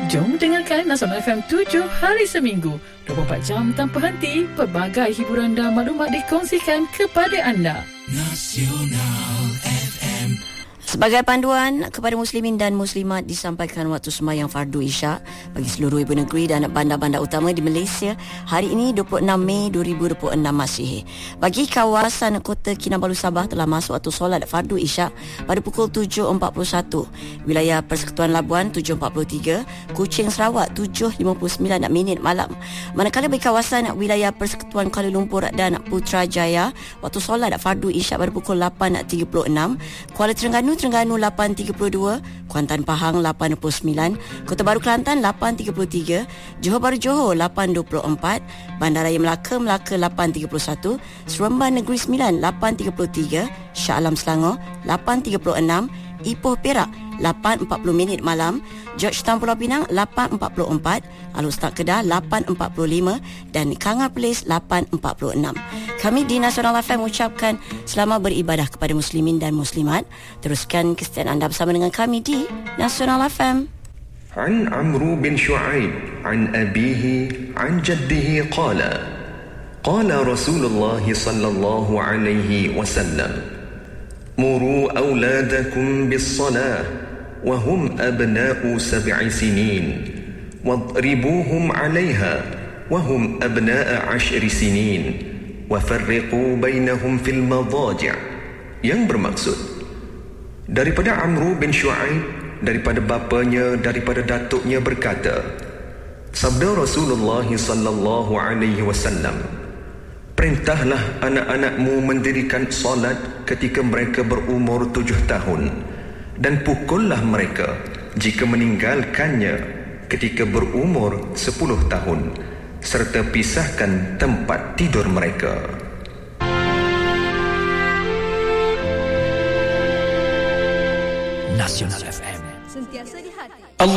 Jom dengarkan Nasional FM 7 hari seminggu, 24 jam tanpa henti. Pelbagai hiburan dan maklumat dikongsikan kepada anda. Nasional FM. Sebagai panduan kepada muslimin dan muslimat, disampaikan waktu sembahyang fardu Isyak bagi seluruh ibu negeri dan bandar-bandar utama di Malaysia hari ini 26 Mei 2026 Masihi. Bagi kawasan Kota Kinabalu Sabah telah masuk waktu solat fardu Isyak pada pukul 7.41, wilayah Persekutuan Labuan 7.43, Kuching Sarawak 7.59 malam. Manakala bagi kawasan wilayah Persekutuan Kuala Lumpur dan Putrajaya, waktu solat fardu Isyak pada pukul 8.36, Kuala Terengganu 8.32, Kuantan Pahang 8.29, Kota Baru Kelantan 8.33, Johor Bahru Johor 8.24, Bandaraya Melaka 8.31, Seremban Negeri Sembilan 8.33, Shah Alam Selangor 8.36, Ipoh Perak 8.40 malam, Georgetown Pulau Pinang 8.44, Al-Ustaz Kedah 8.45 dan Kangar Perlis 8.46. Kami di Nasional FM mengucapkan selamat beribadah kepada muslimin dan muslimat. Teruskan kesetiaan anda bersama dengan kami di Nasional FM. An Amru bin Shu'aib an abihi an jaddihi qala Rasulullah sallallahu alaihi wasallam muru awladakum bis-salah وهم أبناء 7 سنين واضربوهم عليها وهم أبناء 10 سنين وفرقوا بينهم في المضاجع. Yang bermaksud daripada Amru bin Shu'aib, daripada bapanya, daripada datuknya berkata, sabda Rasulullah sallallahu alaihi wasallam, perintahlah anak-anakmu mendirikan solat ketika mereka berumur 7 tahun dan pukullah mereka jika meninggalkannya ketika berumur 10 tahun, serta pisahkan tempat tidur mereka. Nasional FM, sentiasa di hati.